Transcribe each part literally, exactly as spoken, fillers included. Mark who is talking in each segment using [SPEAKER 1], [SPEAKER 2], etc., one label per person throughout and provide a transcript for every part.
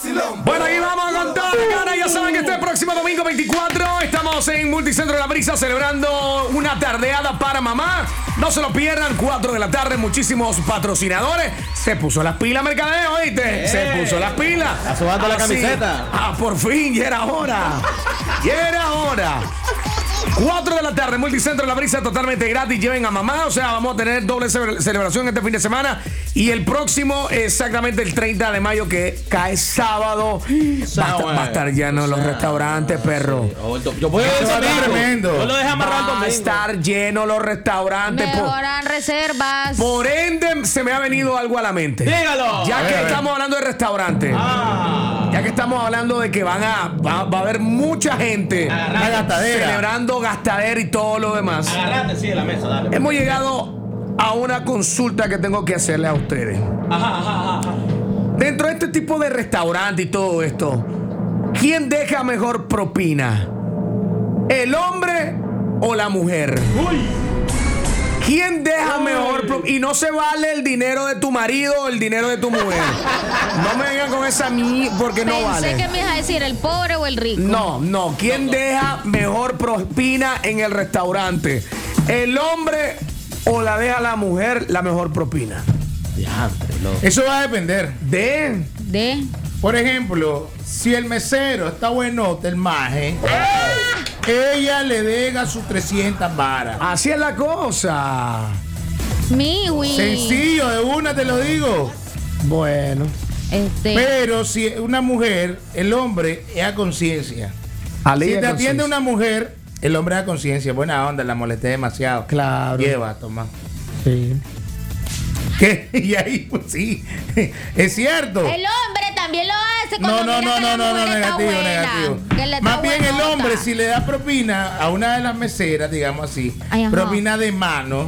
[SPEAKER 1] Bueno, aquí vamos con toda la gana. Ya saben que este próximo domingo veinticuatro estamos en Multicentro La Brisa celebrando una tardeada para mamá. No se lo pierdan, cuatro de la tarde, muchísimos patrocinadores. Se puso las pilas Mercadeo, ¿oíste?
[SPEAKER 2] Eh.
[SPEAKER 1] Se puso las pilas.
[SPEAKER 2] Está subando la camiseta.
[SPEAKER 1] Ah, por fin, ya era hora. Ya era hora. cuatro de la tarde, Multicentro La Brisa totalmente gratis. Lleven a mamá, o sea, vamos a tener doble ce- celebración este fin de semana. Y el próximo, exactamente el treinta de mayo, que cae sábado, va a, estar- va a estar lleno los restaurantes, perro.
[SPEAKER 2] Yo voy a
[SPEAKER 3] Eso va a estar tremendo.
[SPEAKER 2] Yo lo dejé amarrado el
[SPEAKER 1] Va a
[SPEAKER 2] domingo.
[SPEAKER 1] estar lleno los restaurantes. Por,
[SPEAKER 4] Mejoran reservas.
[SPEAKER 1] por ende, se me ha venido algo a la mente.
[SPEAKER 2] Dígalo.
[SPEAKER 1] Ya
[SPEAKER 3] A
[SPEAKER 1] que
[SPEAKER 3] ver, a ver.
[SPEAKER 1] estamos hablando de restaurantes.
[SPEAKER 2] Ah.
[SPEAKER 1] Ya que estamos hablando de que van a va, va a haber mucha gente
[SPEAKER 3] Una gastadera.
[SPEAKER 1] celebrando gastadera y todo lo demás.
[SPEAKER 2] Agarrate, sí, de la mesa, dale.
[SPEAKER 1] Hemos llegado a una consulta que tengo que hacerle a ustedes.
[SPEAKER 2] Ajá, ajá, ajá.
[SPEAKER 1] Dentro de este tipo de restaurante y todo esto, ¿quién deja mejor propina? ¿El hombre o la mujer?
[SPEAKER 2] Uy.
[SPEAKER 1] ¿Quién deja
[SPEAKER 2] Uy.
[SPEAKER 1] mejor propina? Y no se vale el dinero de tu marido o el dinero de tu mujer. No me vengan con esa mi porque no
[SPEAKER 4] Pensé
[SPEAKER 1] vale.
[SPEAKER 4] que me ibas a decir el pobre o el rico.
[SPEAKER 1] No, no. ¿Quién deja mejor propina en el restaurante? ¿El hombre o la deja la mujer la mejor propina?
[SPEAKER 2] Diantre, loco.
[SPEAKER 3] Eso va a depender.
[SPEAKER 1] De.
[SPEAKER 4] De.
[SPEAKER 3] Por ejemplo, si el mesero está buenote, el maje, ella le deja sus trescientas varas.
[SPEAKER 1] Así es la cosa.
[SPEAKER 4] Miwi.
[SPEAKER 3] Sencillo, de una te lo digo.
[SPEAKER 1] Bueno.
[SPEAKER 4] Este.
[SPEAKER 3] Pero si una mujer, el hombre es a conciencia. Si te atiende una mujer, el hombre es a conciencia. Buena onda, la molesté demasiado.
[SPEAKER 1] Claro.
[SPEAKER 3] Lleva, toma.
[SPEAKER 1] Sí.
[SPEAKER 3] ¿Qué? Y ahí, pues sí. Es cierto.
[SPEAKER 4] El hombre también lo hace
[SPEAKER 3] No,
[SPEAKER 4] cuando
[SPEAKER 3] no,
[SPEAKER 4] mira
[SPEAKER 3] no,
[SPEAKER 4] que la
[SPEAKER 3] no, no, no,
[SPEAKER 4] mujer está
[SPEAKER 3] negativo,
[SPEAKER 4] buena,
[SPEAKER 3] negativo.
[SPEAKER 4] que le está
[SPEAKER 3] Más bien el
[SPEAKER 4] buenota.
[SPEAKER 3] hombre, si le da propina a una de las meseras, digamos así,
[SPEAKER 4] Ay, ajá.
[SPEAKER 3] propina de mano.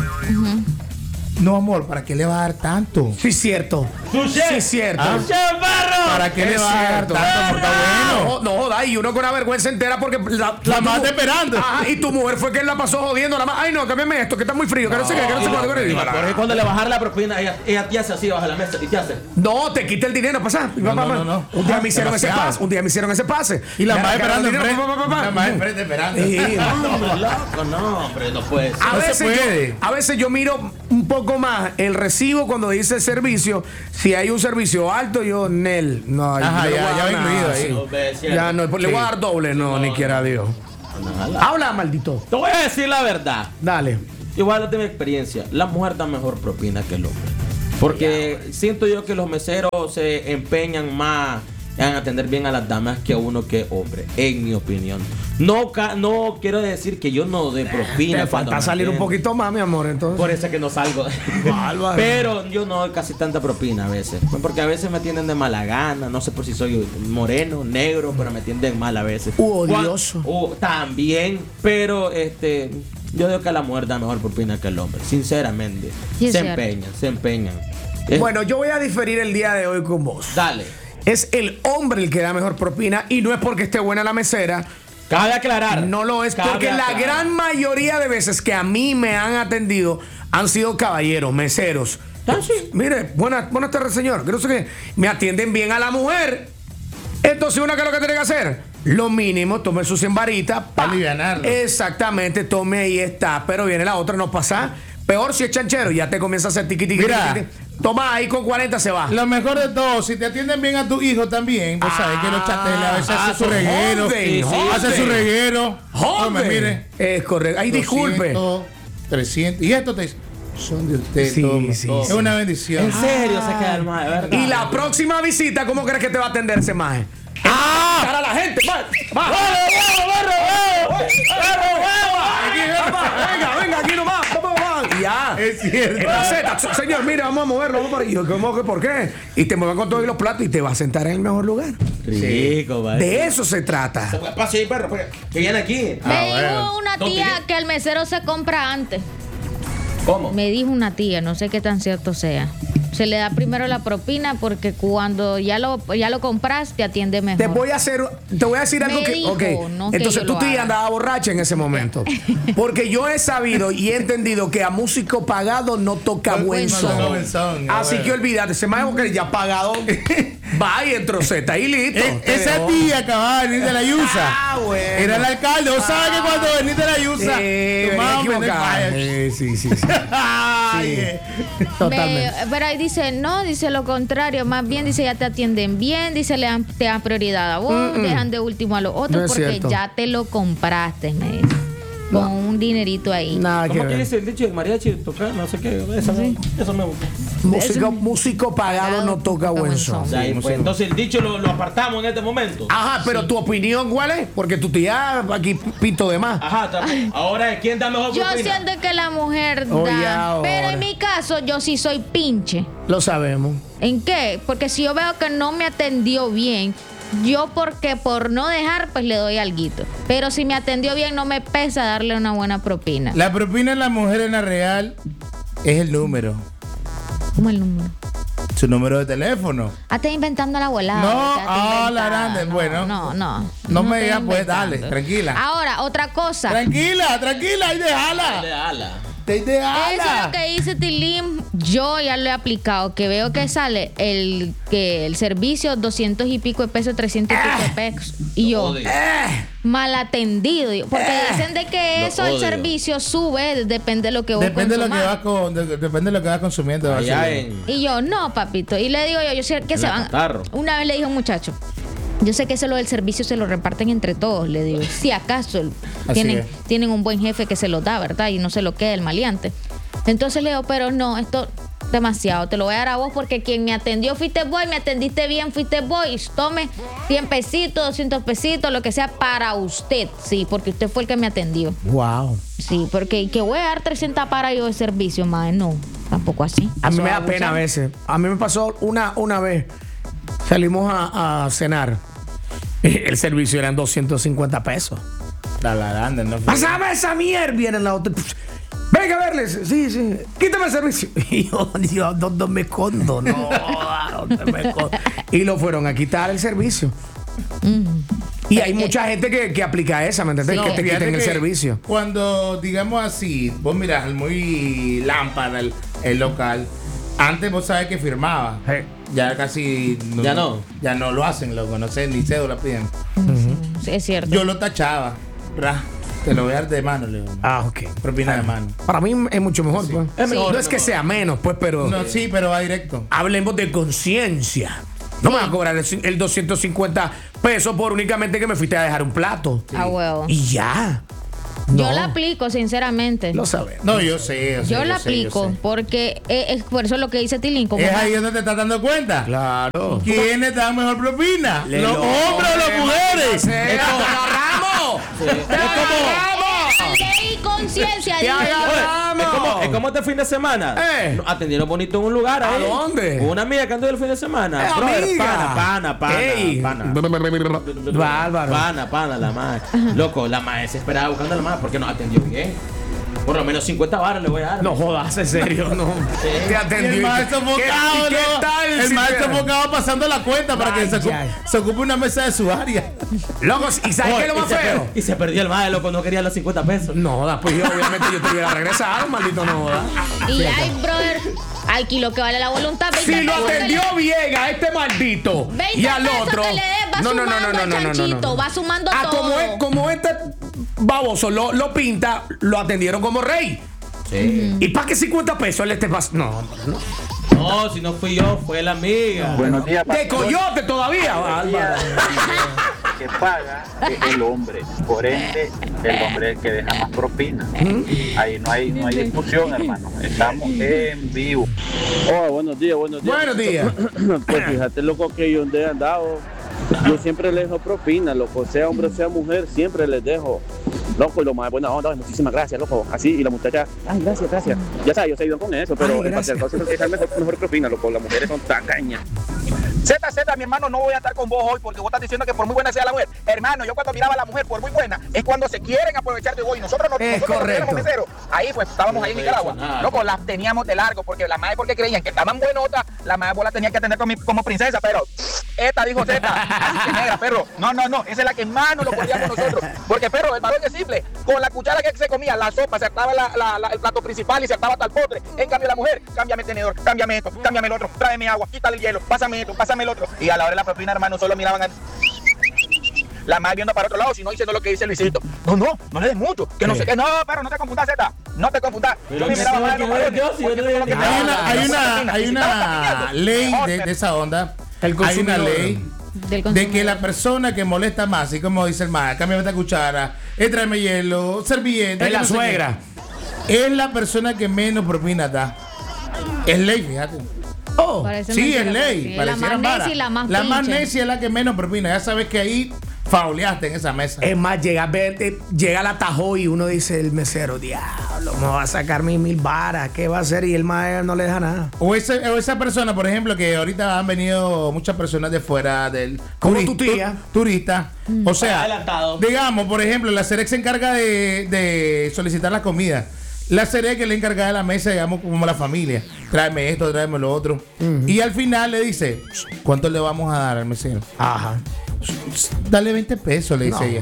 [SPEAKER 3] No, amor, ¿para qué le va a dar tanto?
[SPEAKER 1] Sí, cierto.
[SPEAKER 2] Sushi.
[SPEAKER 1] Sí, cierto.
[SPEAKER 3] Ah.
[SPEAKER 2] ¡Che, barro!
[SPEAKER 3] ¿Para qué
[SPEAKER 1] Es
[SPEAKER 3] le va a dar
[SPEAKER 1] cierto.
[SPEAKER 3] tanto? Amor, está bueno.
[SPEAKER 1] No, no joda, y uno con una vergüenza entera porque la,
[SPEAKER 3] La
[SPEAKER 1] tu-
[SPEAKER 3] más esperando.
[SPEAKER 1] Ajá, y tu mujer fue quien la pasó jodiendo. La más, ay, no, cámbiame esto, que está muy frío, que no sé qué, que no sé cuándo. que no sé
[SPEAKER 2] Porque cuando le bajar la propina, ella, ella te hace así baja la mesa y te hace.
[SPEAKER 1] No, te quita el dinero, pasa.
[SPEAKER 3] No, no, no, no.
[SPEAKER 1] Un día me hicieron ese
[SPEAKER 3] Demasiado.
[SPEAKER 1] pase, un día me hicieron ese pase.
[SPEAKER 3] Y la
[SPEAKER 1] Ya
[SPEAKER 3] más
[SPEAKER 1] agarraron
[SPEAKER 3] esperando
[SPEAKER 1] el dinero,
[SPEAKER 3] enfrente.
[SPEAKER 1] pa, pa, pa, pa.
[SPEAKER 3] La más enfrente esperando.
[SPEAKER 1] Sí.
[SPEAKER 2] No, hombre, loco, no, hombre, no puede ser.
[SPEAKER 1] A
[SPEAKER 3] No se
[SPEAKER 1] veces,
[SPEAKER 3] puede.
[SPEAKER 1] yo, a veces yo miro un poco más el recibo cuando dice servicio. Si hay un servicio alto, yo, Nel. No,
[SPEAKER 3] Ajá,
[SPEAKER 1] yo le
[SPEAKER 3] ya-
[SPEAKER 1] voy a
[SPEAKER 3] ya
[SPEAKER 1] dar
[SPEAKER 3] va incluido
[SPEAKER 1] nada,
[SPEAKER 3] ahí.
[SPEAKER 1] sí.
[SPEAKER 2] No, ve, es cierto.
[SPEAKER 1] Ya no, le voy a dar doble, no, ni quiera Dios. Habla, maldito.
[SPEAKER 2] Te voy a decir la verdad.
[SPEAKER 1] Dale.
[SPEAKER 2] Igual de mi experiencia, la mujer da mejor propina que el hombre. Porque siento yo que los meseros se empeñan más en atender bien a las damas que a uno que es hombre, en mi opinión. No, ca- no quiero decir que yo no dé propina.
[SPEAKER 1] Te
[SPEAKER 2] cuando
[SPEAKER 1] falta
[SPEAKER 2] me
[SPEAKER 1] salir un
[SPEAKER 2] atienden.
[SPEAKER 1] poquito más, mi amor, entonces.
[SPEAKER 2] Por eso es que no salgo.
[SPEAKER 1] Bárbaro.
[SPEAKER 2] Pero yo no doy casi tanta propina a veces. Porque a veces me atienden de mala gana. No sé por si soy moreno, negro, pero me atienden mal a veces.
[SPEAKER 1] U odioso.
[SPEAKER 2] Cuan- uh, también. Pero este yo digo que la mujer da mejor propina que el hombre. Sinceramente.
[SPEAKER 4] Sí, es
[SPEAKER 2] se
[SPEAKER 4] cierto.
[SPEAKER 2] empeñan, se empeñan. Es-
[SPEAKER 1] Bueno, yo voy a diferir el día de hoy con vos.
[SPEAKER 2] Dale.
[SPEAKER 1] Es el hombre el que da mejor propina y no es porque esté buena la mesera.
[SPEAKER 2] Cabe aclarar.
[SPEAKER 1] No lo es
[SPEAKER 2] Cabe
[SPEAKER 1] porque la
[SPEAKER 2] aclarar.
[SPEAKER 1] gran mayoría de veces que a mí me han atendido han sido caballeros, meseros.
[SPEAKER 2] Ah, sí.
[SPEAKER 1] Mire, buenas, buenas tardes, señor. Que no sé qué. Me atienden bien a la mujer. Entonces, ¿una qué es lo que tiene que hacer? Lo mínimo, tome sus cien varitas. pa.
[SPEAKER 3] Pa' alivianarlo.
[SPEAKER 1] Exactamente, tome ahí está. Pero viene la otra, no pasa. Peor si es chanchero, ya te comienza a hacer tiqui tiqui.
[SPEAKER 3] Mira.
[SPEAKER 1] tiqui, tiqui. Toma ahí con cuarenta se va.
[SPEAKER 3] Lo mejor de todo, si te atienden bien a tu hijo también, pues sabes que los chateles a veces
[SPEAKER 1] Ah,
[SPEAKER 3] hace su reguero.
[SPEAKER 1] joven,
[SPEAKER 3] Sí, sí,
[SPEAKER 1] joven.
[SPEAKER 3] hace su reguero.
[SPEAKER 1] Joven.
[SPEAKER 3] Hombre, mire.
[SPEAKER 1] Es correcto. Ay, disculpe.
[SPEAKER 3] doscientos, trescientos. Y esto te dice, son de usted.
[SPEAKER 1] Sí,
[SPEAKER 3] toma.
[SPEAKER 1] sí,
[SPEAKER 3] Es
[SPEAKER 1] sí.
[SPEAKER 3] una bendición.
[SPEAKER 2] En serio se queda el más, de verdad.
[SPEAKER 1] Y la próxima visita, ¿cómo crees que te va a atender ese maje? ¡Ah! Cara a la gente, va, va. Venga, venga, aquí nomás. Vamos, vamos. Y ya.
[SPEAKER 3] Es cierto.
[SPEAKER 1] En la Z, señor, mire, vamos a moverlo, vamos para ahí. Yo, ¿cómo que por qué? Y te muevan con todos los platos y te vas a sentar en el mejor lugar.
[SPEAKER 2] Rico, vale.
[SPEAKER 1] De eso se trata.
[SPEAKER 2] Pase ahí, perro, porque- que viene aquí.
[SPEAKER 3] Ah,
[SPEAKER 4] Me dijo
[SPEAKER 3] bueno.
[SPEAKER 4] una
[SPEAKER 2] No,
[SPEAKER 4] tía
[SPEAKER 2] que-
[SPEAKER 4] que el mesero se compra antes.
[SPEAKER 2] ¿Cómo?
[SPEAKER 4] Me dijo una tía, no sé qué tan cierto sea. se le da primero la propina porque cuando ya lo ya lo compras te atiende mejor.
[SPEAKER 1] Te voy a hacer, te voy a decir algo
[SPEAKER 4] Me
[SPEAKER 1] que,
[SPEAKER 4] dijo,
[SPEAKER 1] okay.
[SPEAKER 4] no que
[SPEAKER 1] Entonces
[SPEAKER 4] yo
[SPEAKER 1] tú
[SPEAKER 4] lo
[SPEAKER 1] te
[SPEAKER 4] haga.
[SPEAKER 1] andabas borracha en ese momento, porque yo he sabido y he entendido que a músico pagado no toca
[SPEAKER 3] No,
[SPEAKER 1] buen
[SPEAKER 3] no
[SPEAKER 1] son.
[SPEAKER 3] toca buen son,
[SPEAKER 1] Así
[SPEAKER 3] bueno.
[SPEAKER 1] que olvídate, se me ha que ya pagado, va y entroceta y listo.
[SPEAKER 3] Eh,
[SPEAKER 1] Te
[SPEAKER 3] esa
[SPEAKER 1] dejo.
[SPEAKER 3] tía acababa de venir de la Yusa.
[SPEAKER 1] Ah, bueno.
[SPEAKER 3] Era el alcalde. ¿Vos sabes que cuando venís de la Yusa?
[SPEAKER 1] Sí,
[SPEAKER 3] tomabas
[SPEAKER 1] venía
[SPEAKER 3] Menet
[SPEAKER 1] equivocado.
[SPEAKER 3] Fire?
[SPEAKER 1] Sí, sí, sí, sí.
[SPEAKER 3] Ay,
[SPEAKER 1] Sí.
[SPEAKER 3] eh.
[SPEAKER 1] Totalmente.
[SPEAKER 4] Me- pero ahí dice, no, dice lo contrario, más bien dice ya te atienden bien, dice le dan, te dan prioridad a vos, dejan de último a los otros
[SPEAKER 1] No es
[SPEAKER 4] porque
[SPEAKER 1] cierto.
[SPEAKER 4] ya te lo compraste, me dice. Con un dinerito ahí.
[SPEAKER 1] Nada que
[SPEAKER 2] ¿Cómo que
[SPEAKER 1] ver.
[SPEAKER 2] dice el dicho de mariachi tocar? No sé qué. Eso, me- eso me gusta.
[SPEAKER 1] Músico, músico pagado no toca buen son.
[SPEAKER 2] O sea, y pues, entonces el dicho lo, lo apartamos en este momento.
[SPEAKER 1] Ajá, pero tu opinión, ¿cuál es? Porque tu tía aquí pito de más.
[SPEAKER 2] Ajá, está- ahora ¿quién da mejor
[SPEAKER 4] Yo
[SPEAKER 2] propina?
[SPEAKER 4] siento que la mujer da,
[SPEAKER 1] Oye, ahora.
[SPEAKER 4] pero en mi caso yo sí soy pinche.
[SPEAKER 1] Lo sabemos.
[SPEAKER 4] ¿En qué? Porque si yo veo que no me atendió bien, yo porque por no dejar, pues le doy alguito. Pero si me atendió bien, no me pesa darle una buena propina.
[SPEAKER 3] La propina de la mujer en la real es el número.
[SPEAKER 4] ¿Cómo el número?
[SPEAKER 3] Su número de teléfono.
[SPEAKER 4] Ah, estás inventando la volada.
[SPEAKER 3] No,
[SPEAKER 4] estás
[SPEAKER 3] ah, la
[SPEAKER 4] inventada.
[SPEAKER 3] grande,
[SPEAKER 4] No,
[SPEAKER 3] bueno.
[SPEAKER 4] No, no.
[SPEAKER 3] No me
[SPEAKER 4] estés
[SPEAKER 3] digas, pues,
[SPEAKER 4] inventando.
[SPEAKER 3] dale, tranquila.
[SPEAKER 4] Ahora, otra cosa.
[SPEAKER 3] Tranquila, tranquila, ahí
[SPEAKER 2] Dale,
[SPEAKER 3] déjala.
[SPEAKER 2] ala.
[SPEAKER 3] Ahí
[SPEAKER 4] Eso es
[SPEAKER 3] déjala.
[SPEAKER 4] lo que dice Tilín, yo ya lo he aplicado, que veo que sale el que el servicio doscientos y pico de pesos, trescientos y pico de pesos. Y yo,
[SPEAKER 2] Odio.
[SPEAKER 4] mal atendido. Porque dicen de que
[SPEAKER 2] Lo
[SPEAKER 4] eso, el
[SPEAKER 2] odio.
[SPEAKER 4] servicio sube, depende de lo que vos
[SPEAKER 3] Depende de lo que
[SPEAKER 4] consumas.
[SPEAKER 3] vas con, de- depende de lo que vas consumiendo.
[SPEAKER 2] Allá
[SPEAKER 3] Basilio.
[SPEAKER 2] en.
[SPEAKER 4] Y yo, no, papito. Y le digo yo, yo sé que
[SPEAKER 2] En
[SPEAKER 4] se
[SPEAKER 2] la
[SPEAKER 4] van.
[SPEAKER 2] Catarro.
[SPEAKER 4] Una vez le dije a un muchacho, yo sé que eso lo del servicio se lo reparten entre todos, le digo. Si acaso
[SPEAKER 3] Así
[SPEAKER 4] tienen,
[SPEAKER 3] es.
[SPEAKER 4] tienen un buen jefe que se lo da, ¿verdad? Y no se lo queda el maleante. Entonces le digo, pero no, esto demasiado, te lo voy a dar a vos porque quien me atendió fuiste vos y me atendiste bien fuiste vos y tome cien pesitos, doscientos pesitos, lo que sea para usted, sí, porque usted fue el que me atendió.
[SPEAKER 1] Wow.
[SPEAKER 4] Sí, porque ¿y que voy a dar trescientas para yo de servicio, más no, tampoco así.
[SPEAKER 1] A mí
[SPEAKER 4] Eso
[SPEAKER 1] me da
[SPEAKER 4] abusar.
[SPEAKER 1] pena a veces. A mí me pasó una, una vez. Salimos a, a cenar. El servicio eran doscientos cincuenta pesos.
[SPEAKER 3] La la grande, no fue.
[SPEAKER 1] Pásame esa mierda. Viene la otra. Venga a verles. Sí, sí. Quítame el servicio. Y yo, yo ¿dónde me escondo? No, ¿dónde me escondo? Y lo fueron a quitar el servicio. Y hay mucha gente que, que aplica esa, ¿me entiendes?
[SPEAKER 3] No,
[SPEAKER 1] que te
[SPEAKER 3] fíjate
[SPEAKER 1] quiten el
[SPEAKER 3] que
[SPEAKER 1] servicio.
[SPEAKER 3] Cuando, digamos así, vos mirás al muy lámpara el, el local, antes vos sabés que firmaba.
[SPEAKER 1] Hey.
[SPEAKER 3] Ya casi.
[SPEAKER 2] Ya no.
[SPEAKER 3] Ya no lo hacen, loco. No sé, ni cédula piden.
[SPEAKER 4] Sí, es cierto.
[SPEAKER 3] Yo lo tachaba. Ra, te lo voy a dar de mano, le digo.
[SPEAKER 1] Ah, ok.
[SPEAKER 3] Propina de mano.
[SPEAKER 1] Para mí es mucho mejor,
[SPEAKER 3] Sí.
[SPEAKER 1] pues.
[SPEAKER 2] Es mejor,
[SPEAKER 1] no es que
[SPEAKER 2] mejor.
[SPEAKER 1] sea menos, pues, pero
[SPEAKER 3] No, sí, pero va directo.
[SPEAKER 1] hablemos de conciencia. No me vas a cobrar el, el doscientos cincuenta pesos por únicamente que me fuiste a dejar un plato.
[SPEAKER 4] A huevo.
[SPEAKER 1] Y ya.
[SPEAKER 4] Yo
[SPEAKER 1] No,
[SPEAKER 4] la aplico, sinceramente.
[SPEAKER 1] Lo sabes.
[SPEAKER 3] No, yo sé. Yo, sé,
[SPEAKER 4] Yo la
[SPEAKER 3] sé, yo
[SPEAKER 4] aplico
[SPEAKER 3] sé.
[SPEAKER 4] porque es, es por eso lo que dice Tilín. Como
[SPEAKER 3] Es ahí donde te estás dando cuenta.
[SPEAKER 1] Claro.
[SPEAKER 3] ¿Quiénes te dan mejor propina?
[SPEAKER 1] Le
[SPEAKER 3] ¿Los
[SPEAKER 1] lo-
[SPEAKER 3] hombres o las mujeres?
[SPEAKER 1] ¡Te agarramos! ¡Te agarramos!
[SPEAKER 4] ley y conciencia.
[SPEAKER 1] Te
[SPEAKER 4] dice.
[SPEAKER 1] agarramos.
[SPEAKER 2] Es como, es como este fin de semana.
[SPEAKER 1] Eh.
[SPEAKER 2] Nos atendieron bonito en un lugar.
[SPEAKER 1] ¿A
[SPEAKER 2] ahí.
[SPEAKER 1] dónde?
[SPEAKER 2] Una amiga que anduvo el fin de semana.
[SPEAKER 1] Eh,
[SPEAKER 2] Brother,
[SPEAKER 1] amiga.
[SPEAKER 2] Pana, pana, pana.
[SPEAKER 1] Ey.
[SPEAKER 2] pana.
[SPEAKER 1] Bárbaro.
[SPEAKER 2] Pana, pana, la madre. Loco, la madre se esperaba buscando a la madre porque nos atendió bien. Por lo menos cincuenta baros le voy a dar.
[SPEAKER 1] No jodas, en serio, no. Te
[SPEAKER 3] Y
[SPEAKER 1] atendió.
[SPEAKER 3] el maestro
[SPEAKER 1] ¿Qué-
[SPEAKER 3] enfocado,
[SPEAKER 1] ¿Y qué
[SPEAKER 3] ¿no?
[SPEAKER 1] tal?
[SPEAKER 3] El
[SPEAKER 1] si
[SPEAKER 3] maestro
[SPEAKER 1] te-
[SPEAKER 3] enfocado pasando la cuenta para que se
[SPEAKER 1] Ay,
[SPEAKER 3] ocupe,
[SPEAKER 1] ay.
[SPEAKER 3] se ocupe una mesa de su área.
[SPEAKER 1] Locos, ¿y sabes
[SPEAKER 2] Oh,
[SPEAKER 1] qué es lo
[SPEAKER 2] y
[SPEAKER 1] más
[SPEAKER 2] se per-
[SPEAKER 1] feo?
[SPEAKER 2] Y se perdió el madre, loco, no quería los cincuenta pesos.
[SPEAKER 1] No jodas, pues yo obviamente yo te hubiera regresado, maldito no jodas.
[SPEAKER 4] Y ay, brother, alquilo que vale la voluntad. veinte
[SPEAKER 1] Si lo
[SPEAKER 4] pesos que
[SPEAKER 1] atendió
[SPEAKER 4] le-
[SPEAKER 1] bien a este maldito
[SPEAKER 4] veinte
[SPEAKER 1] y al
[SPEAKER 4] pesos
[SPEAKER 1] otro.
[SPEAKER 4] que le des, va sumando el chanchito, va sumando
[SPEAKER 1] ah,
[SPEAKER 4] todo.
[SPEAKER 1] Como, es, como este baboso lo, lo pinta, lo atendieron como rey.
[SPEAKER 2] Sí.
[SPEAKER 1] ¿Y para qué cincuenta pesos él este pas? No, no.
[SPEAKER 2] No, si no fui yo, fue la amiga.
[SPEAKER 5] Buenos días,
[SPEAKER 1] De
[SPEAKER 5] pastor.
[SPEAKER 1] coyote todavía. Bárbaro.
[SPEAKER 5] Que paga es el hombre, por ende el hombre es el que deja más propina. Ahí no hay no hay discusión, hermano. Estamos en vivo.
[SPEAKER 6] Oh, buenos días, buenos días.
[SPEAKER 1] Buenos días.
[SPEAKER 6] Pues fíjate, loco, que yo donde he andado, yo siempre les dejo propina, loco, sea hombre o sea mujer, siempre les dejo. Loco, y lo más buena onda, muchísimas gracias, loco. Así, y la muchacha, ay, gracias, gracias. Ya sabes, yo se he ido con eso, pero
[SPEAKER 1] Ay,
[SPEAKER 6] en
[SPEAKER 1] gracias.
[SPEAKER 6] cualquier cosa es mejor, mejor propina, loco. Las mujeres son tacañas.
[SPEAKER 7] Z, Z, mi hermano, no voy a estar con vos hoy porque vos estás diciendo que por muy buena sea la mujer. Hermano, yo cuando miraba a la mujer por muy buena, es cuando se quieren aprovechar de vos. Y nosotros no
[SPEAKER 1] Es
[SPEAKER 7] nosotros
[SPEAKER 1] correcto.
[SPEAKER 7] no teníamos mesero. Ahí pues, estábamos ahí en
[SPEAKER 2] No
[SPEAKER 7] Nicaragua.
[SPEAKER 2] he hecho nada.
[SPEAKER 7] Loco, las teníamos de largo porque las madres porque creían que estaban buenotas, las madres vos las tenías que atender como, como princesa, pero esta dijo Z, así que negra, perro. No, no, no, esa es la que más nos lo podíamos nosotros. Porque, perro, el varón es simple. Con la cuchara que se comía, la sopa, se hartaba la, la, la, el plato principal y se hartaba hasta el postre. En cambio, la mujer, cámbiame el tenedor, cámbiame esto, cámbiame el otro, tráeme agua, quítale el hielo, pásame esto, pásame el otro. Y a la hora de la propina, hermano, solo miraban a... la madre viendo para otro lado, si no diciendo lo que dice Luisito. No, no, no le des mucho, que no sé qué. No, perro, no te confundas, Z. No te confundas.
[SPEAKER 2] Pero
[SPEAKER 7] Yo me
[SPEAKER 2] si
[SPEAKER 7] miraba
[SPEAKER 2] no,
[SPEAKER 7] más de
[SPEAKER 2] que
[SPEAKER 7] los
[SPEAKER 2] no,
[SPEAKER 7] varones,
[SPEAKER 2] yo sí,
[SPEAKER 7] porque
[SPEAKER 2] yo
[SPEAKER 7] tú
[SPEAKER 2] no
[SPEAKER 7] lo que
[SPEAKER 2] digo
[SPEAKER 3] Hay
[SPEAKER 7] mirabas
[SPEAKER 3] una,
[SPEAKER 7] era
[SPEAKER 3] hay
[SPEAKER 7] la
[SPEAKER 3] una,
[SPEAKER 7] propina.
[SPEAKER 3] hay
[SPEAKER 7] Y si estabas
[SPEAKER 3] una
[SPEAKER 7] caminando,
[SPEAKER 3] ley
[SPEAKER 7] mejor,
[SPEAKER 3] de,
[SPEAKER 7] perro.
[SPEAKER 3] de esa onda.
[SPEAKER 1] El
[SPEAKER 3] Hay una
[SPEAKER 1] consumidor.
[SPEAKER 3] ley
[SPEAKER 4] Del
[SPEAKER 3] de
[SPEAKER 4] consumidor.
[SPEAKER 3] que la persona que molesta más, así como dice el más, cámbiame esta cuchara, eh, tráeme hielo, servilleta.
[SPEAKER 1] Es
[SPEAKER 3] que
[SPEAKER 1] la
[SPEAKER 3] no sé
[SPEAKER 1] suegra.
[SPEAKER 3] qué, es la persona que menos propina da. Es ley, fíjate.
[SPEAKER 1] Oh.
[SPEAKER 4] Parece
[SPEAKER 3] Sí,
[SPEAKER 4] mentira,
[SPEAKER 3] es
[SPEAKER 4] pero
[SPEAKER 3] ley.
[SPEAKER 4] sí. La
[SPEAKER 3] Pareciera
[SPEAKER 4] más
[SPEAKER 3] vara.
[SPEAKER 4] necia y la más
[SPEAKER 3] La más
[SPEAKER 4] pinche.
[SPEAKER 3] necia es la que menos propina. Ya sabes que ahí fauleaste en esa mesa.
[SPEAKER 1] Es más, llega a ver, eh, llega la tajo y uno dice el mesero, diablo, me va a sacar mis mil varas, ¿qué va a hacer? Y el maestro no le deja nada.
[SPEAKER 3] O, ese, o esa persona, por ejemplo, que ahorita han venido muchas personas de fuera del...
[SPEAKER 1] Como
[SPEAKER 3] turi-
[SPEAKER 1] tu tía.
[SPEAKER 3] tu- turista. O sea,
[SPEAKER 2] Adelantado.
[SPEAKER 3] digamos, por ejemplo, la Cerec se encarga de, de solicitar la comida. La Cerec es la encargada de la mesa, digamos, como la familia. Tráeme esto, tráeme lo otro. Y al final le dice, ¿cuánto le vamos a dar al mesero?
[SPEAKER 1] Ajá.
[SPEAKER 3] Dale veinte pesos, le dice
[SPEAKER 1] No,
[SPEAKER 3] ella.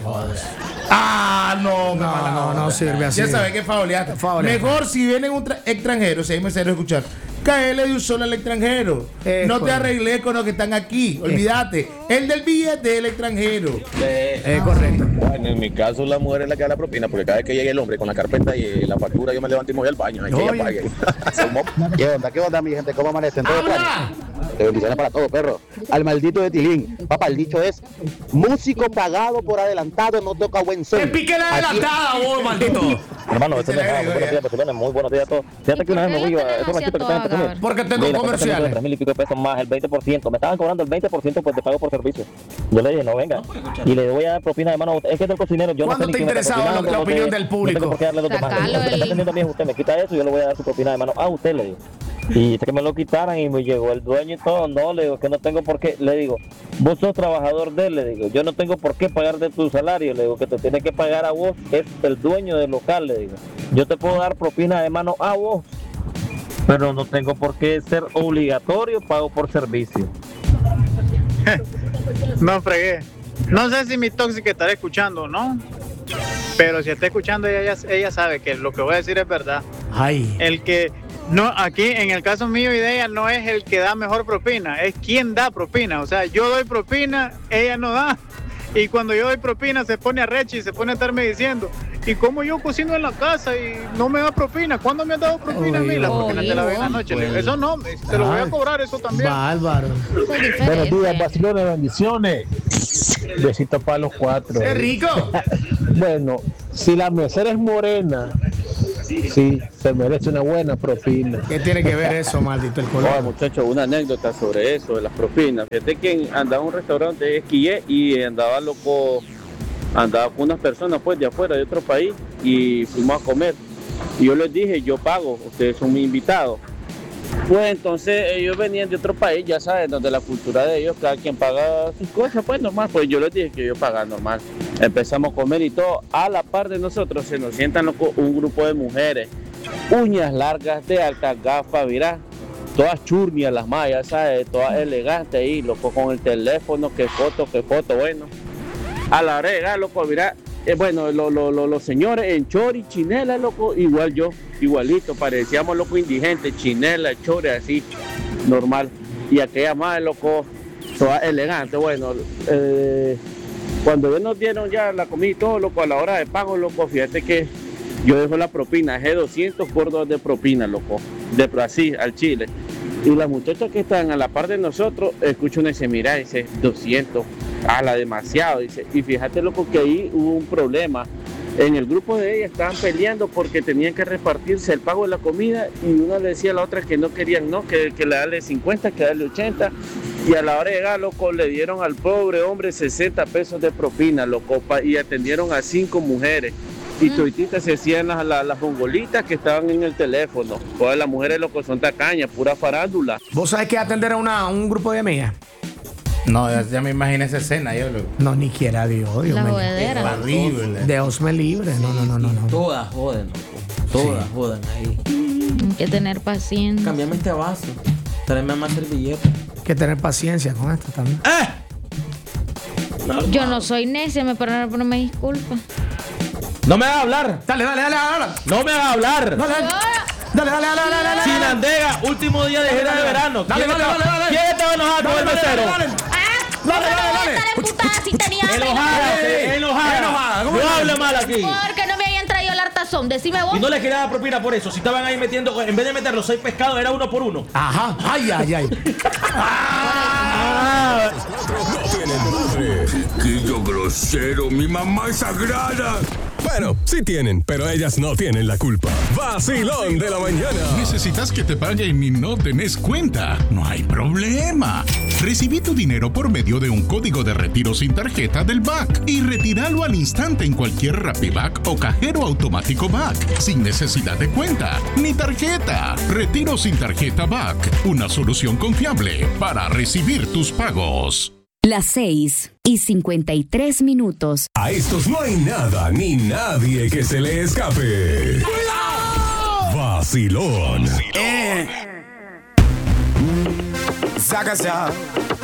[SPEAKER 3] Ah, no, qué
[SPEAKER 1] No,
[SPEAKER 3] mala
[SPEAKER 1] no,
[SPEAKER 3] onda.
[SPEAKER 1] no sirve así.
[SPEAKER 3] Ya sabes que fauleaste.
[SPEAKER 1] Fauleaste.
[SPEAKER 3] Mejor si viene un tra- extranjero, si hay mesero escuchar, caele de un solo al extranjero.
[SPEAKER 1] Es
[SPEAKER 3] no te
[SPEAKER 1] correcto.
[SPEAKER 3] arreglé con los que están aquí. Olvídate. El del billete es el extranjero.
[SPEAKER 1] Es correcto.
[SPEAKER 8] Bueno, en mi caso la mujer es la que da la propina, porque cada vez que llega el hombre con la carpeta y la factura, yo me levanto y me voy al baño. Hay que
[SPEAKER 1] Oye.
[SPEAKER 8] ella pague. ¿Qué onda? ¿Qué onda, mi gente? ¿Cómo amanecen? ¿Todo
[SPEAKER 1] ¡Habla!
[SPEAKER 8] De bendiciones para todos, perro. Al maldito de Tilín. Papá, el dicho es: músico pagado por adelantado no toca buen son.
[SPEAKER 1] ¡Te pique la
[SPEAKER 8] Aquí-
[SPEAKER 1] adelantada, vos, maldito!
[SPEAKER 8] Hermano,
[SPEAKER 3] Se
[SPEAKER 8] esto es
[SPEAKER 3] le
[SPEAKER 8] nada.
[SPEAKER 3] agregó
[SPEAKER 8] Muy buenos
[SPEAKER 3] ya.
[SPEAKER 8] días, Barcelona. Muy buenos días a todos. Fíjate
[SPEAKER 4] ¿Y
[SPEAKER 8] que una
[SPEAKER 4] por
[SPEAKER 8] vez me
[SPEAKER 4] qué
[SPEAKER 8] voy
[SPEAKER 4] lo
[SPEAKER 8] a
[SPEAKER 4] tenés
[SPEAKER 8] esos
[SPEAKER 4] así a
[SPEAKER 8] ranchitos que
[SPEAKER 4] toda
[SPEAKER 8] están en
[SPEAKER 4] hora?
[SPEAKER 8] Petomil.
[SPEAKER 1] Porque tengo
[SPEAKER 8] Sí, la cuenta tengo
[SPEAKER 1] comerciales.
[SPEAKER 8] tres mil y pico de pesos más el veinte por ciento. Me estaban cobrando el veinte por ciento pues de pago por servicio. Yo le dije, no, venga. Y le voy a dar propina de mano. Es que es del cocinero. Yo no sé
[SPEAKER 1] ¿Cuándo
[SPEAKER 8] ni
[SPEAKER 1] te
[SPEAKER 8] quién me está
[SPEAKER 1] interesaba la-
[SPEAKER 8] propinando,
[SPEAKER 1] la
[SPEAKER 8] no
[SPEAKER 1] opinión
[SPEAKER 8] sé-
[SPEAKER 1] del público?
[SPEAKER 8] No tengo por qué darle dos de mano.
[SPEAKER 4] Sacalo
[SPEAKER 8] Lo que está
[SPEAKER 4] el-
[SPEAKER 8] entendiendo a mí es usted me quita eso y yo le voy a dar su propina de mano a usted, le digo. Y dice que me lo quitaran y me llegó el dueño y todo. No, le digo que no tengo por qué. Le digo, vos sos trabajador de él, le digo. Yo no tengo por qué pagar de tu salario. Le digo que te tiene que pagar a vos, es el dueño del local, le digo. Yo te puedo dar propina de mano a vos, pero no tengo por qué ser obligatorio pago por servicio.
[SPEAKER 9] No fregué. No sé si mi tóxica estará escuchando o no, pero si está escuchando ella, ella sabe que lo que voy a decir es verdad.
[SPEAKER 1] Ay.
[SPEAKER 9] El que no, aquí en el caso mío y de ella no es el que da mejor propina, es quien da propina. O sea, yo doy propina, ella no da. Y cuando yo doy propina se pone a rechi y se pone a estarme diciendo, ¿y cómo yo cocino en la casa y no me da propina? ¿Cuándo me has dado propina a mí? La propina te la doy en la noche. Le digo, eso no, te lo voy a cobrar, eso también.
[SPEAKER 1] Bárbaro.
[SPEAKER 4] Eso es diferente.
[SPEAKER 8] vacilones, bendiciones. Besitos para los cuatro.
[SPEAKER 1] ¡Qué rico!
[SPEAKER 8] Bueno, si la mesera es morena, sí, se merece una buena propina.
[SPEAKER 1] ¿Qué tiene que ver eso, maldito el
[SPEAKER 6] Oye,
[SPEAKER 1] color?
[SPEAKER 6] muchachos, una anécdota sobre eso, de las propinas. Fíjate que andaba en un restaurante de esquillé y andaba loco, andaba con unas personas pues de afuera, de otro país, y fuimos a comer. Y yo les dije, yo pago, ustedes son mis invitados. Pues entonces ellos venían de otro país, ya saben, donde la cultura de ellos, cada quien paga sus cosas, pues normal. Pues yo les dije que yo pagaba normal. Empezamos a comer y todo. A la par de nosotros se nos sientan loco, un grupo de mujeres, uñas largas, de altas gafas, mirá, todas churnias las mayas, ¿sabes? Todas elegantes ahí, loco, con el teléfono, qué foto, qué foto, bueno. A la hora de llegar, loco, mirá, eh, bueno, lo, lo, lo, los señores en chori, chinela, loco, igual yo, igualito, parecíamos, loco, indigentes, chinela, chori, así, normal. Y aquella madre, loco, toda elegante, bueno, eh, cuando ya nos dieron ya la comida y todo, loco, a la hora de pago, loco, fíjate que yo dejo la propina, dejé doscientos por dos de propina, loco, de Brasil al Chile. Y las muchachas que están a la par de nosotros, escucho una y dice, mira, dice, doscientos, ala, demasiado, dice. Y fíjate, loco, que ahí hubo un problema. En el grupo de ellas estaban peleando porque tenían que repartirse el pago de la comida y una le decía a la otra que no querían, no, que, que le darle cincuenta, que darle ochenta. Y a la hora de llegar, loco, le dieron al pobre hombre sesenta pesos de propina, loco, pa- y atendieron a cinco mujeres. Y todititas se hacían las, las, las bongolitas que estaban en el teléfono. Todas las mujeres, loco, son tacañas, pura farándula.
[SPEAKER 1] ¿Vos sabés que atender a una, un grupo de amigas?
[SPEAKER 3] No, ya, ya me imagino esa escena. Yo lo...
[SPEAKER 1] No, ni quiera Dios. Dios
[SPEAKER 4] La
[SPEAKER 1] me-
[SPEAKER 4] jodedera.
[SPEAKER 3] Horrible.
[SPEAKER 1] Dios me libre. No, no, no, no. no.
[SPEAKER 2] Todas joden, loco. Todas joden ahí.
[SPEAKER 4] Hay que tener paciencia.
[SPEAKER 2] Cámbiame este vaso. Tráeme más servilleta.
[SPEAKER 1] Hay que tener paciencia con esto también.
[SPEAKER 2] ¡Eh!
[SPEAKER 4] Yo no soy necia, me pero no me disculpa.
[SPEAKER 2] No me hagas hablar.
[SPEAKER 1] Dale, dale, dale, dale.
[SPEAKER 2] No me hagas hablar.
[SPEAKER 1] Dale, dale, dale, dale, dale, dale, dale.
[SPEAKER 2] Chinandega, último día de gira de verano.
[SPEAKER 1] Dale,
[SPEAKER 2] ¿Quién
[SPEAKER 1] dale,
[SPEAKER 2] estaba-
[SPEAKER 1] dale, dale.
[SPEAKER 2] ¿Quién estaba enojado con el
[SPEAKER 1] Dale, dale,
[SPEAKER 2] mesero?
[SPEAKER 1] dale.
[SPEAKER 4] Ah,
[SPEAKER 1] Dale,
[SPEAKER 4] ¿cómo
[SPEAKER 1] dale,
[SPEAKER 4] no voy a
[SPEAKER 1] dale.
[SPEAKER 4] estar emputada si tenía hambre?
[SPEAKER 2] Enojada,
[SPEAKER 1] Ey, ey,
[SPEAKER 2] enojada.
[SPEAKER 1] enojada, ¿cómo
[SPEAKER 2] No
[SPEAKER 1] es?
[SPEAKER 2] hable mal aquí.
[SPEAKER 4] Porque no me hayan traído el hartazón. Decime vos.
[SPEAKER 2] Y no le quería dar propina por eso. Si estaban ahí metiendo, en vez de meter los seis pescados, era uno por uno.
[SPEAKER 1] Ajá. Ay, ay, ay.
[SPEAKER 2] Ah.
[SPEAKER 10] No tienen madre. Chiquillo grosero, mi mamá es sagrada. Bueno, sí tienen, pero ellas no tienen la culpa. Vacilón de la mañana.
[SPEAKER 11] ¿Necesitas que te paguen y no tenés cuenta? No hay problema. Recibí tu dinero por medio de un código de retiro sin tarjeta del B A C y retíralo al instante en cualquier RappiBack o cajero automático B A C, sin necesidad de cuenta ni tarjeta. Retiro sin tarjeta B A C, una solución confiable para recibir tus pagos.
[SPEAKER 12] Las seis y cincuenta y tres minutos.
[SPEAKER 10] A estos no hay nada ni nadie que se le escape. Vacilón.
[SPEAKER 13] Eh. Zaga, zaga.